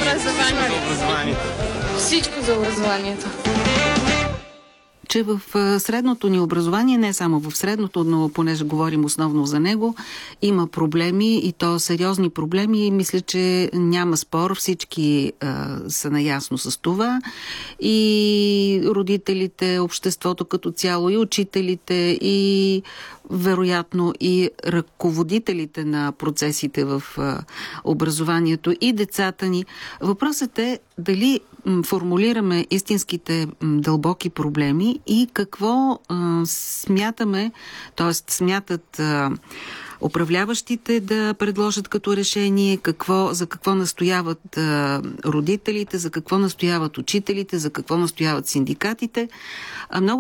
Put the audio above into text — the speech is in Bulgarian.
образованието. Всичко за образованието. Че в средното ни образование, не само в средното, но понеже говорим основно за него, има проблеми и то сериозни проблеми и мисля, че няма спор. Всички са наясно с това. И родителите, обществото като цяло, и учителите, и вероятно и ръководителите на процесите в образованието и децата ни. Въпросът е дали формулираме истинските дълбоки проблеми и какво смятаме, т.е. смятат управляващите да предложат като решение, за какво настояват родителите, за какво настояват учителите, за какво настояват синдикатите. Много